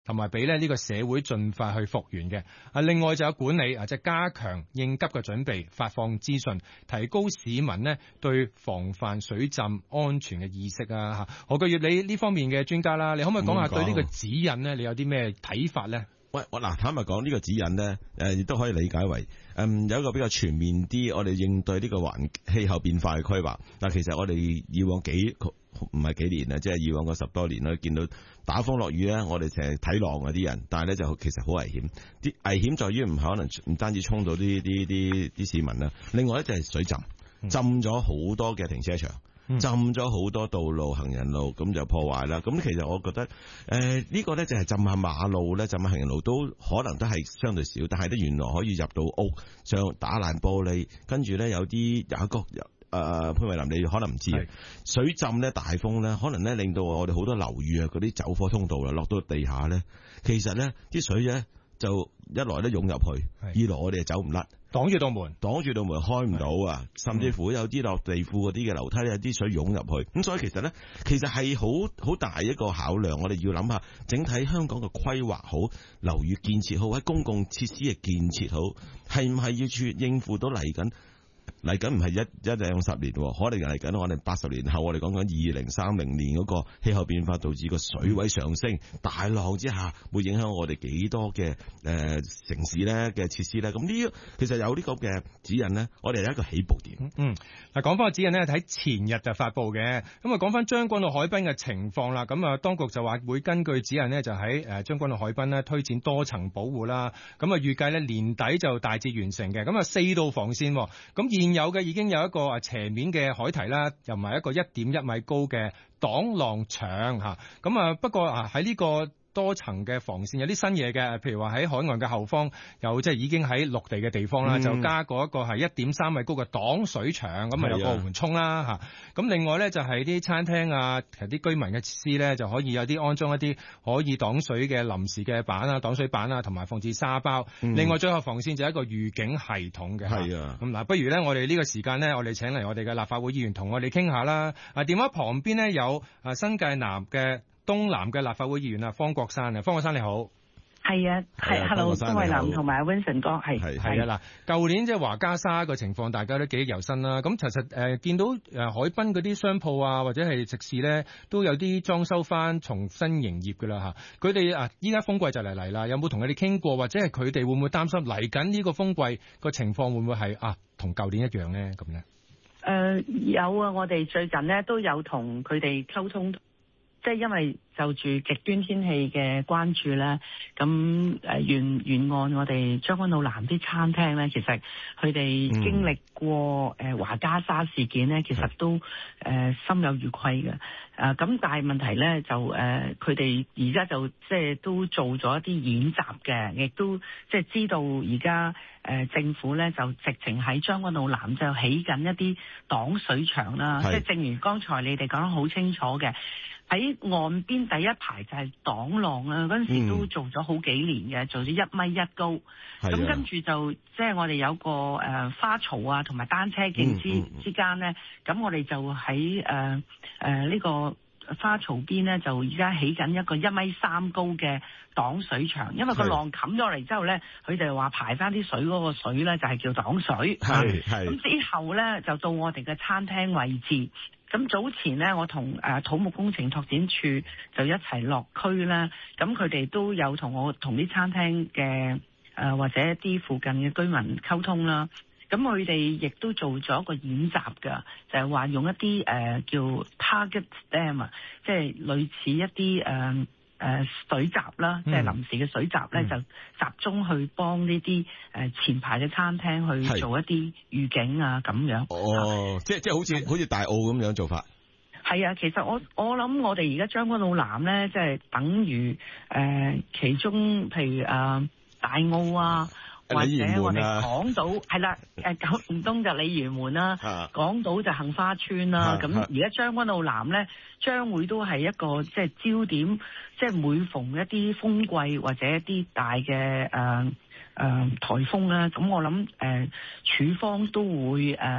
同埋俾呢個社會盡快去復原嘅。另外就有管理即係加強應急嘅準備，發放資訊，提高市民呢對防範水浸安全嘅意識啊！何巨業，你呢方面嘅專家啦，你可唔可以講下對呢個指引呢？你有啲咩睇法呢？ 喂，嗱，坦白講呢個指引咧，亦都可以理解為有一個比較全面啲，我哋應對呢個氣候變化嘅規劃。但其實我哋以往唔係幾年啦，即係以往個10多年啦，見到打風落雨咧，我哋成日睇浪嗰啲人，但係咧就其實好危險。啲危險在於唔可能唔單止衝到啲市民啦，另外咧就係水浸，浸咗好多嘅停車場。浸咗好多道路、行人路，咁就破壞啦。咁其實我覺得，呢個咧就係浸下馬路咧，浸下行人路都可能都係相對少，但係咧原來可以入到屋，上打爛玻璃，跟住咧有一個潘慧林，你可能唔知水浸咧、大風咧，可能咧令到我哋好多樓宇啊嗰啲走火通道啦，落到地下咧，其實咧啲水咧就一來咧湧入去，二來我哋就走唔甩。擋住道門開唔到啊！甚至乎有啲落地庫嗰啲嘅樓梯有啲水湧入去，咁所以其實咧，係好大一個考量。我哋要諗下整體香港嘅規劃好，樓宇建設好，喺公共設施嘅建設好，係唔係要應付到嚟緊唔係一兩十年，可能嚟緊我哋80年後，我哋講緊2030年嗰個氣候變化導致個水位上升，大浪之下會影響我哋幾多嘅城市咧嘅設施咧。咁呢其實有呢個嘅指引咧，我哋有一個起步點。 嗱，講翻個指引咧，喺前日就發布嘅。咁啊，講翻將軍澳海濱嘅情況啦。咁啊，當局就話會根據指引呢，就喺將軍澳海濱呢推展多層保護啦。咁啊，預計咧年底就大致完成嘅。咁啊，4道防線。咁現有嘅已經有一個斜面嘅海堤啦，又唔係一個1.1米高嘅擋浪牆嚇。咁啊，不過喺呢個多層嘅防線有啲新嘢嘅，譬如話喺海岸嘅後方有即係已經喺陸地嘅地方啦，就加過一個係1.3米高嘅擋水牆，咁啊有個緩衝啦嚇。咁另外咧就係啲餐廳啊，其實啲居民嘅設施咧就可以有啲安裝一啲可以擋水嘅臨時嘅板啊、擋水板啊，同埋放置沙包。另外最後防線就係一個預警系統嘅。係啊。咁嗱，不如咧我哋呢個時間咧，我哋請嚟我哋嘅立法會議員同我哋傾下啦。電話旁邊咧有新界東南嘅立法會議員方國珊啊，方國珊你好。 係啊，係 ，Hello， 潘慧林同埋 Vincent 哥，係啊嗱，舊年即係華家沙個情況，大家都記憶猶新啦。咁其實見到海濱嗰啲商鋪啊，或者係食肆咧，都有啲裝修翻，重新營業噶啦嚇。佢哋依家風季就嚟啦，有冇同佢哋傾過，或者係佢哋會唔會擔心嚟緊呢個風季個情況會唔會係同舊年一樣咧？咁咧？ 有啊，我哋最近咧都有同佢哋溝通。即係因為就住極端天氣嘅關注咧，咁沿岸我哋將軍澳南啲餐廳咧，其實佢哋經歷過華家沙事件咧，其實都心有餘悸嘅。咁但係問題咧就佢哋而家就即係都做咗一啲演習嘅，亦都即係知道而家政府咧就直情喺將軍澳南就起緊一啲擋水牆啦。即係正如剛才你哋講得好清楚嘅。喺岸邊第一排就係擋浪啦，嗰陣時都做咗好幾年嘅，做咗1米1高。咁跟住就即係我哋有個花槽啊，同埋單車徑之間咧，咁我哋就喺呢個花槽邊咧，就而家起緊一個1.3米高嘅擋水牆。因為個浪冚咗嚟之後咧，佢哋話排翻啲水嗰個水咧就係叫擋水。咁之後咧就到我哋嘅餐廳位置。咁早前咧，我同土木工程拓展處就一齊落區啦。咁佢哋都有同啲餐廳嘅或者一啲附近嘅居民溝通啦。咁佢哋亦都做咗一個演習㗎，就係話用一啲叫 target dam 啊，即係類似一啲水閘啦，即係臨時嘅水閘咧，就集中去幫呢啲前排嘅餐廳去做一啲預警啊咁樣。 即係好似大澳咁樣做法。 係啊，其實我諗我哋而家將軍澳南咧，即係等於其中譬如大澳啊。或者我哋港島係啦，九龍東就鯉魚門啦，港島就杏花村啦。咁而家將軍澳南咧，將會都係一個即係焦點，即係每逢一啲風季或者一啲大嘅颱風啦，咁我諗處方都會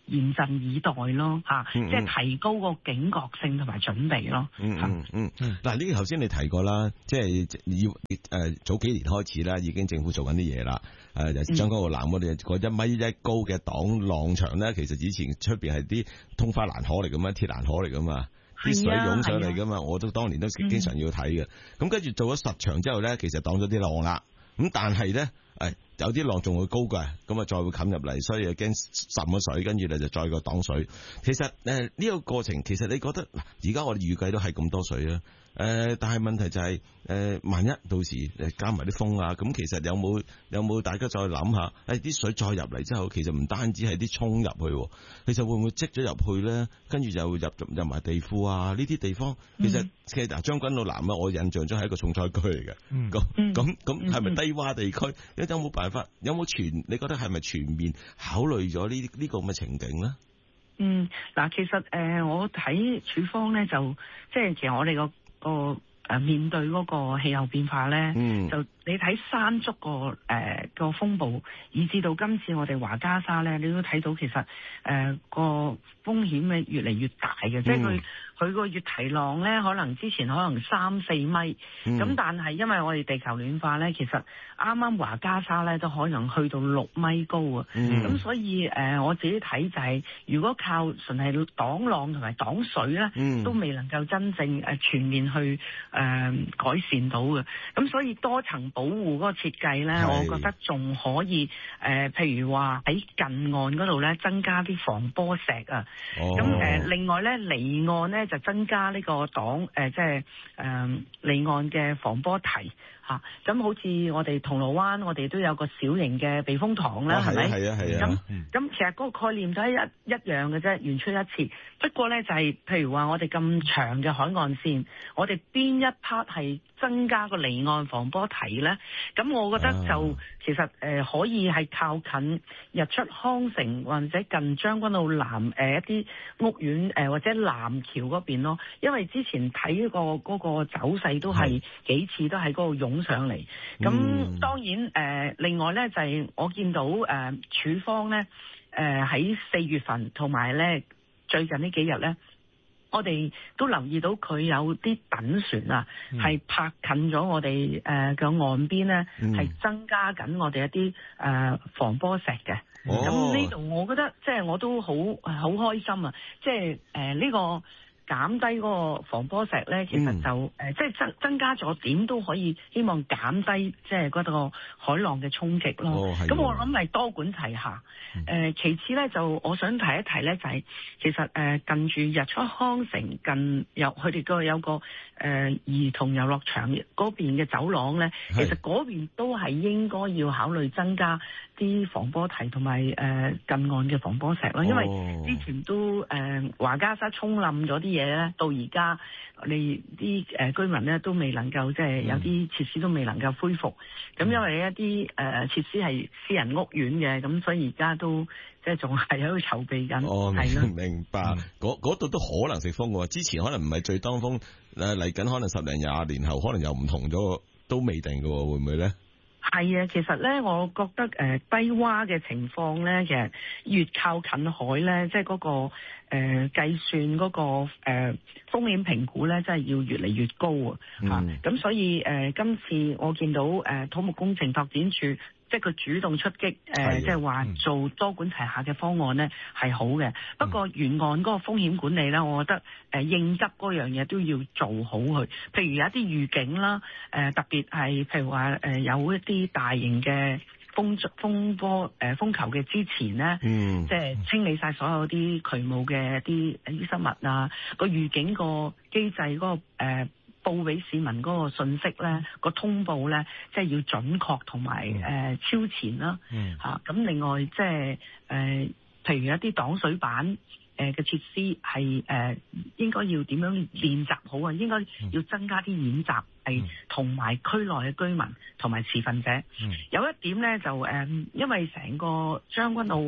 嚴陣以待咯嚇，即係提高個警覺性同埋準備咯。 嗱，呢個頭先你提過啦，即係要早幾年開始啦，已經政府做緊啲嘢啦。將軍澳南嗰啲嗰1米1高嘅擋浪牆咧，其實以前出邊係啲通花欄河嚟噶嘛，鐵欄河嚟噶嘛，啲水湧上嚟噶嘛，我都當年都經常要睇嘅。咁跟住做咗實牆之後咧，其實擋咗啲浪啦。咁但係咧，有啲浪仲會高嘅，咁啊再會冚入嚟，所以又驚滲咗水，跟住咧就再個擋水。其實呢個過程，其實你覺得而家我哋預計都係咁多水啊。但係問題就係萬一到時加埋啲風啊，咁其實有冇大家再諗下？啲水再入嚟之後，其實唔單止係啲沖入去，其實會唔會積咗入去咧？跟住就入埋地庫啊？呢啲地方其實嗱，將軍澳南啊，我印象中係一個重災區嚟嘅。咁係咪低洼地區？有冇辦法？有冇你覺得係咪全面考慮咗呢個咁嘅情景咧？ 嗱，其實我睇處方咧，就即係其實我哋個面對嗰個氣候變化咧，就你睇山竹個風暴，以至到今次我哋華嘉沙咧，你都睇到其實個風險咧越嚟越大嘅，即係佢個越堤浪咧，可能之前可能3-4米，咁但係因為我哋地球暖化咧，其實啱啱華嘉沙咧都可能去到6米高啊，咁所以我自己睇就係，如果靠純係擋浪同埋擋水咧，都未能夠真正全面去改善到嘅，咁所以多層保護嗰個設計咧，我覺得仲可以譬如話喺近岸嗰度咧增加啲防波石啊，咁另外咧離岸咧就增加呢個即係離岸嘅防波堤嚇，咁好似我哋銅鑼灣，我哋都有個小型嘅避風塘啦，係咪？係啊。咁其實嗰個概念都係一樣嘅啫，原出一轍。不過咧就係譬如話我哋咁長嘅海岸線，我哋邊一 part 係增加個離岸防波堤咧？咁我覺得就其實可以係靠近日出康城或者近將軍澳南一啲屋苑或者南橋嗰邊咯，因為之前睇嗰個走勢都係幾次都喺嗰度湧上嚟。咁當然另外咧就係我見到處方咧喺4月份同埋咧最近呢幾日咧，我哋都留意到佢有啲躉船啊，係泊近咗我哋嘅岸邊咧，係增加緊我哋一啲防波石嘅。咁呢度我覺得即係我都好開心啊！即係呢個減低嗰個防波石咧，其實就即係增加咗點都可以，希望減低即係嗰個海浪嘅衝擊咯。咁我諗係多管齊下。其次咧就我想提一提咧，就係其實近住日出康城近佢哋有個兒童遊樂場嗰邊嘅走廊咧，其實嗰邊都係應該要考慮增加啲防波堤同埋近岸嘅防波石咯，因為之前都華嘉沙沖冧咗啲嘢咧，到而家你啲居民咧都未能夠即係有啲設施都未能夠恢復，咁因為一啲設施係私人屋苑嘅，咁所以而家都即係仲係喺度籌備緊。係咯， 明白。嗰度都可能食風嘅喎，之前可能唔係最當風，嚟緊可能10年20年後可能又唔同咗，都未定嘅喎，會唔會咧？ 係啊，其實咧，我覺得低洼嘅情況咧，其實越靠近海咧，即係嗰個計算嗰個風險評估咧，真係要越嚟越高啊！咁所以今次我見到土木工程拓展署，即係佢主動出擊，即係話做多管齊下嘅方案咧係好嘅。不過沿岸嗰個風險管理咧，我覺得應急嗰樣嘢都要做好佢。譬如有一啲預警啦，特別係譬如話有一啲大型嘅風球嘅之前咧，即係清理晒所有啲渠務嘅啲微生物啊，個預警個機制嗰個報俾市民嗰個信息咧，個通報咧，即係要準確同埋超前啦。咁另外即係譬如一啲擋水板嘅設施係應該要點樣練習好啊？應該要增加啲演習，係同埋區內嘅居民同埋持份者。有一點咧就因為成個將軍澳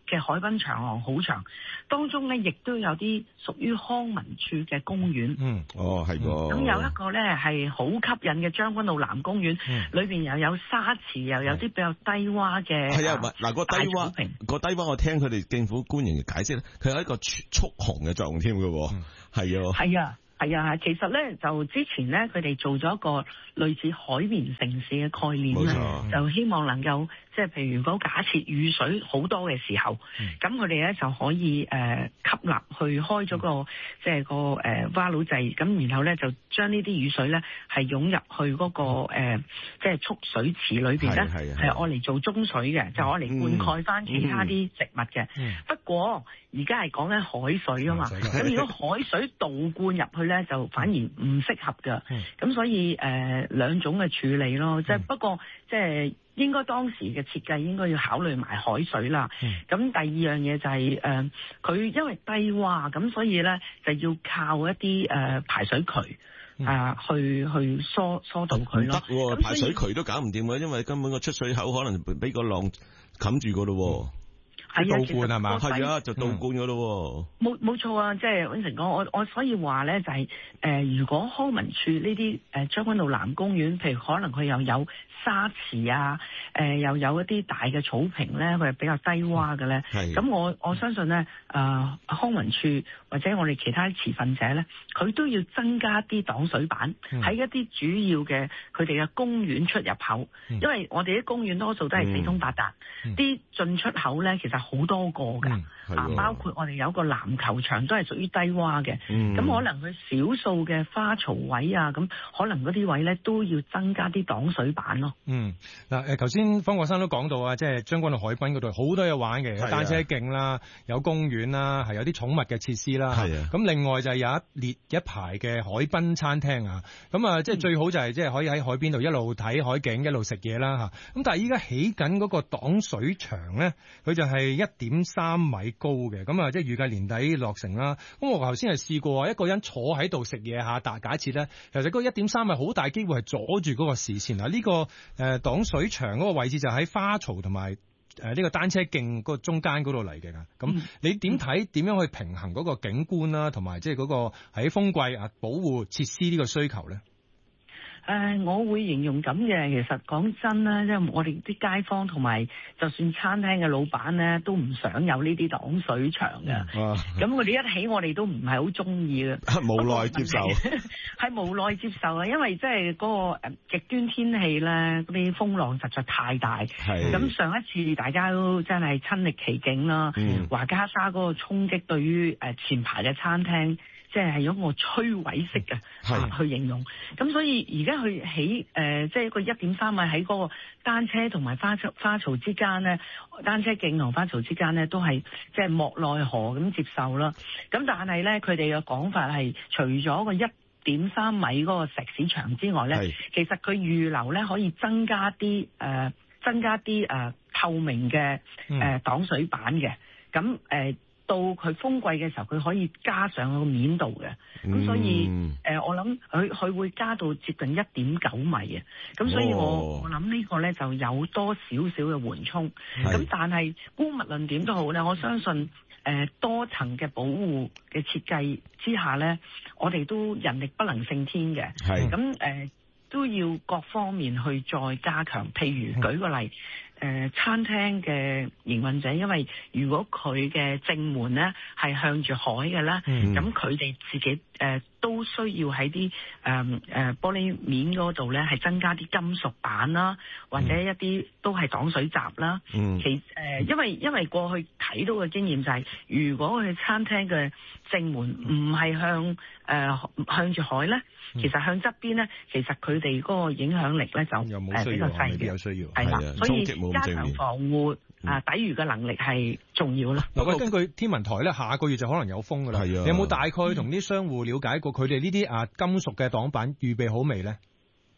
嘅海濱長廊好長，當中咧亦都有啲屬於康文署嘅公園。 係喎。 咁有一個咧係好吸引嘅將軍澳南公園，裏邊又有沙池，又有啲比較低窪嘅。 係啊，嗱個低窪我聽佢哋政府官員嘅解釋咧，佢有一個蓄洪嘅作用添嘅。係啊。係啊，其實咧就之前咧佢哋做咗一個類似海綿城市嘅概念咧，就希望能夠即係譬如如果假設雨水好多嘅時候，咁佢哋咧就可以吸納去開咗個即係個蛙佬掣，咁然後咧就將呢啲雨水咧係湧入去嗰個即係蓄水池裏邊咧，係愛嚟做中水嘅，就愛嚟灌溉翻其他啲植物嘅。不過而家係講緊海水啊嘛，咁如果海水倒灌入去咧，就反而唔適合㗎。咁所以兩種嘅處理咯，即係不過即係應該當時嘅設計應該要考慮埋海水啦。咁第二樣嘢就係佢因為低窪，咁所以咧就要靠一啲排水渠去疏導佢咯。 唔得，排水渠都搞唔掂嘅，因為根本個出水口可能俾個浪冚住㗎咯。 係倒灌係嘛？ 係啊，就倒灌咗咯。 冇錯啊！即係溫成講，我所以話咧就係如果康文署呢啲將軍澳南公園，譬如可能佢又有沙池啊，又有一啲大嘅草坪咧，佢係比較低窪嘅咧。咁我相信咧，康文署或者我哋其他持份者咧，佢都要增加啲擋水板喺一啲主要嘅佢哋嘅公園出入口，因為我哋啲公園多數都係四通八達，啲進出口咧其實好多個㗎，包括我哋有個籃球場都係屬於低窪嘅，咁可能佢少數嘅花槽位啊，咁可能嗰啲位咧都要增加啲擋水板咯。 嗱頭先方國珊都講到啊，即係將軍澳海濱嗰度好多嘢玩嘅，有單車徑啦，有公園啦，係有啲寵物嘅設施啦。咁另外就係有一列一排嘅海濱餐廳啊，咁啊即係最好就係即係可以喺海邊度一路睇海景一路食嘢啦嚇。咁但係依家起緊嗰個擋水牆咧，佢就係1.3米高嘅，咁啊即係預計年底落成啦。咁我頭先係試過一個人坐喺度食嘢嚇，但假設咧，其實嗰個1.3米好大機會係阻住嗰個視線啊。呢個擋水牆嗰個位置就喺花槽同埋呢個單車徑嗰個中間嗰度嚟嘅。咁你點睇？點樣去平衡嗰個景觀啦，同埋即係嗰個喺風季啊保護設施呢個需求咧？ 我會形容咁嘅，其實講真啦，即係我哋啲街坊同埋就算餐廳嘅老闆咧，都唔想有呢啲擋水牆嘅。咁佢哋一起，我哋都唔係好中意嘅， 無奈接受。 係無奈接受啊，因為即係嗰個極端天氣咧，嗰啲風浪實在太大。咁上一次大家都真係親歷其境啦，華嘉沙嗰個衝擊對於前排嘅餐廳。即係一個摧毀式嘅去形容，咁所以而家去起即係一個1.3米喺嗰個單車同埋花槽之間咧，單車徑同花槽之間咧都係即係莫奈何咁接受啦。咁但係咧，佢哋嘅講法係除咗個1.3米嗰個石屎牆之外咧，其實佢預留咧可以增加啲透明嘅擋水板嘅，咁到佢風季嘅時候，佢可以加上個面度嘅，咁所以我諗佢會加到接近1.9米嘅，咁所以我諗呢個咧就有多少少嘅緩衝，咁但係姑勿論點都好咧，我相信多層嘅保護嘅設計之下咧，我哋都人力不能勝天嘅，咁都要各方面去再加強，譬如舉個例。餐廳嘅營運者，因為如果佢嘅正門咧係向住海嘅咧，咁佢哋自己都需要喺啲玻璃面嗰度咧係增加啲金屬板啦，或者一啲都係擋水閘啦。因為過去睇到嘅經驗就係，如果佢餐廳嘅正門唔係向住海咧，其實向側邊咧，其實佢哋嗰個影響力咧就比較細嘅， 有需要係啦，所以加強防護抵禦嘅能力係重要啦。 嗱，根據天文台咧，下個月就可能有風噶啦。你有冇大概同啲商戶了解過佢哋呢啲金屬嘅擋板預備好未咧？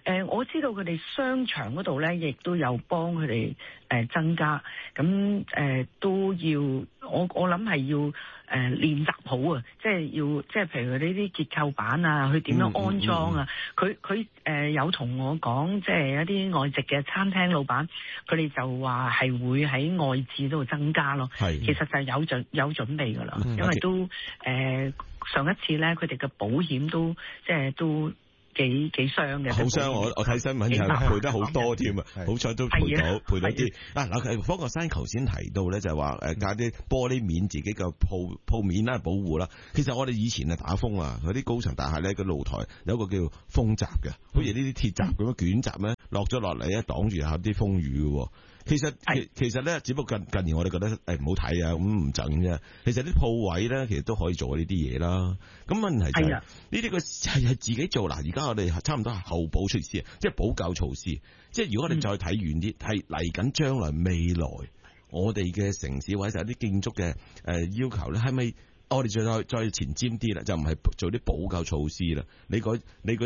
我知道佢哋商場嗰度咧，亦都有幫佢哋增加，咁都要我諗係要練習好啊，即係譬如佢呢啲結構板啊，佢點樣安裝啊？佢有同我講，即係一啲外籍嘅餐廳老闆，佢哋就話係會喺外置度增加咯。其實就有準備㗎啦，因為都上一次咧，佢哋嘅保險都即係都幾傷嘅。好傷，我睇新聞係賠得好多添啊！好彩都賠到啲。嗱，方國珊頭先提到咧，就係話加啲玻璃面自己嘅鋪面啦，保護啦。其實我哋以前打風啊，嗰啲高層大廈咧，個露台有一個叫風閘嘅，好似呢啲鐵閘咁樣捲閘咧，落咗落嚟咧，擋住下啲風雨嘅。其實咧，只不過近年我哋覺得唔好睇啊，咁唔整啫。其實啲鋪位咧，其實都可以做呢啲嘢啦。咁問題就係呢啲個係自己做嗱。而家我哋差唔多係後補措施，即係補救措施。即係如果我哋再睇遠啲，係嚟緊將來未來我哋嘅城市或者有啲建築嘅要求咧，係咪我哋再前瞻啲啦？就唔係做啲補救措施啦。你個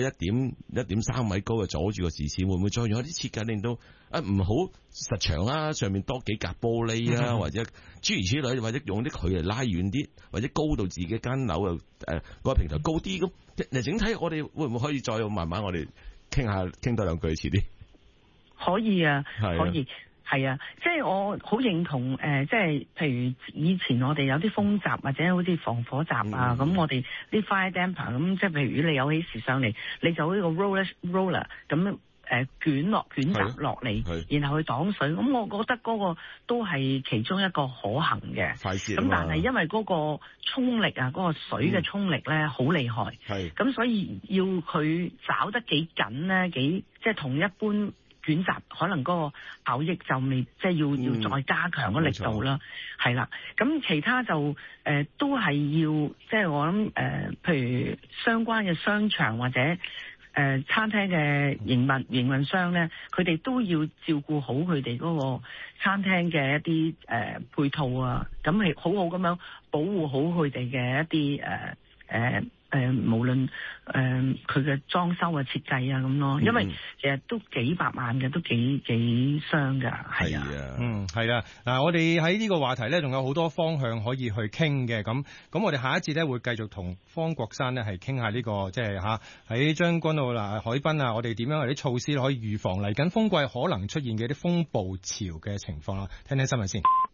1.3米高嘅阻住個視線，會唔會再用一啲設計令到唔好實牆啦？上面多幾格玻璃啊，或者諸如此類，或者用啲距離拉遠啲，或者高到自己間樓又個平台高啲咁。整體我哋會唔會可以再慢慢我哋傾多兩句遲啲？ 可以啊，可以。係啊，即係我好認同即係譬如以前我哋有啲風閘或者好似防火閘啊，咁我哋啲 fire damper 咁，即係譬如你有起事上嚟，你就呢個 roller 咁捲閘落嚟，然後去擋水。咁我覺得嗰個都係其中一個可行嘅。咁但係因為嗰個衝力啊，嗰個水嘅衝力咧好厲害，咁所以要佢找得幾緊咧，即係同一般捲閘可能嗰個效益就未，即係要再加強個力度啦，係啦。咁其他就都係要，即係我諗譬如相關嘅商場或者餐廳嘅營運商咧，佢哋都要照顧好佢哋嗰個餐廳嘅一啲配套啊，咁係好好咁樣保護好佢哋嘅一啲無論佢嘅裝修啊、設計啊咁咯，因為其實都幾百萬嘅，都幾傷㗎，係啊， 係啦。嗱，我哋喺呢個話題咧，仲有好多方向可以去傾嘅。咁我哋下一節咧會繼續同方國珊咧係傾下呢個即係喺將軍澳海濱啊，我哋點樣有啲措施可以預防嚟緊風季可能出現嘅啲風暴潮嘅情況啦。聽聽新聞先。